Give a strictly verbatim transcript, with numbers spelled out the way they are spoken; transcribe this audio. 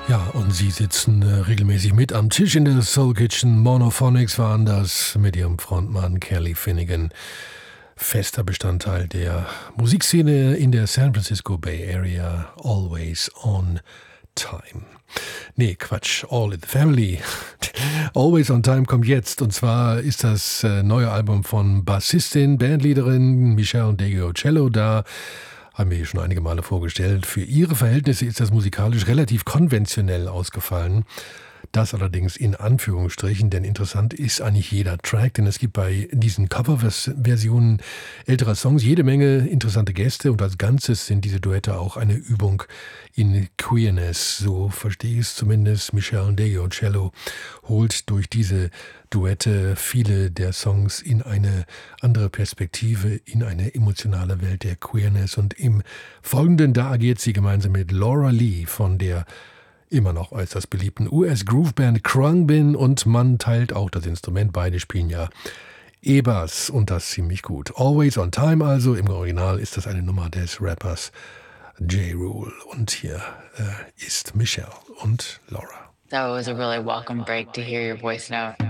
Ja, und sie sitzen äh, regelmäßig mit am Tisch in der Soul Kitchen. Monophonics waren das mit ihrem Frontmann Kelly Finnegan. Fester Bestandteil der Musikszene in der San Francisco Bay Area. Always on time. Nee, Quatsch. All in the Family. Always on Time kommt jetzt. Und zwar ist das äh, neue Album von Bassistin, Bandleaderin Michelle Deggio-Cello da. Haben wir hier schon einige Male vorgestellt. Für ihre Verhältnisse ist das musikalisch relativ konventionell ausgefallen. Das allerdings in Anführungsstrichen, denn interessant ist eigentlich jeder Track, denn es gibt bei diesen Coverversionen älterer Songs jede Menge interessante Gäste und als Ganzes sind diese Duette auch eine Übung in Queerness. So verstehe ich es zumindest. Michelle Deggio-Cello holt durch diese Duette viele der Songs in eine andere Perspektive, in eine emotionale Welt der Queerness. Und im Folgenden, da agiert sie gemeinsam mit Laura Lee von der immer noch äußerst beliebten U S-Grooveband Khruangbin und man teilt auch das Instrument. Beide spielen ja E-Bass und das ziemlich gut. Always on Time also, im Original ist das eine Nummer des Rappers Ja Rule. Und hier äh, ist Michelle und Laura. That was a really welcome break to hear your voice note.